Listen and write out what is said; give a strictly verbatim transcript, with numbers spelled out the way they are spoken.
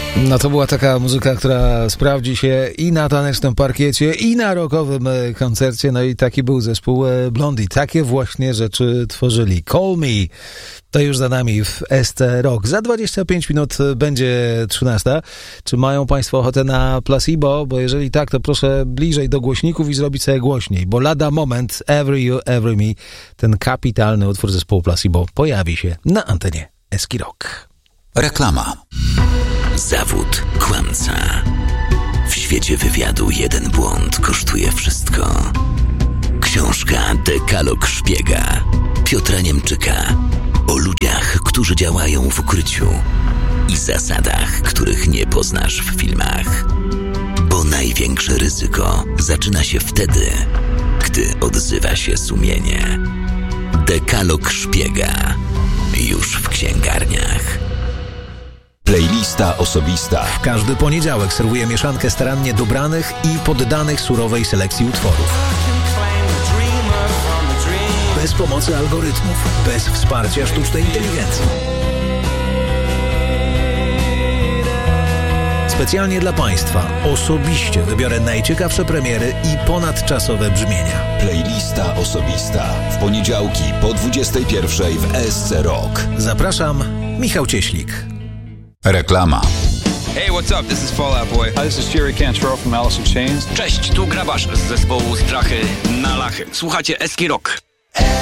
No to była taka muzyka, która sprawdzi się i na tanecznym parkiecie, i na rockowym koncercie. No i taki był zespół Blondie. Takie właśnie rzeczy tworzyli. Call Me. To już za nami w S C Rock. Za dwadzieścia pięć minut będzie trzynasta. Czy mają Państwo ochotę na Placebo? Bo jeżeli tak, to proszę bliżej do głośników i zrobić sobie głośniej. Bo lada moment Every You, Every Me, ten kapitalny utwór zespołu Placebo pojawi się na antenie S C Rock. Reklama. Zawód kłamca. W świecie wywiadu jeden błąd kosztuje wszystko. Książka Dekalog Szpiega Piotra Niemczyka o ludziach, którzy działają w ukryciu i zasadach, których nie poznasz w filmach. Bo największe ryzyko zaczyna się wtedy, gdy odzywa się sumienie. Dekalog Szpiega już w księgarniach. Playlista osobista. W każdy poniedziałek serwuję mieszankę starannie dobranych i poddanych surowej selekcji utworów. Bez pomocy algorytmów, bez wsparcia sztucznej inteligencji. Specjalnie dla Państwa osobiście wybiorę najciekawsze premiery i ponadczasowe brzmienia. Playlista osobista. W poniedziałki po dwudziestej pierwszej w S C Rock. Zapraszam, Michał Cieślik. Reklama. Hey, what's up? This is Fall Out Boy. Hi, this is Jerry Cantrell from Alice in Chains. Cześć, tu Grabarz z zespołu Strachy na Lachy. Słuchacie S C Rock.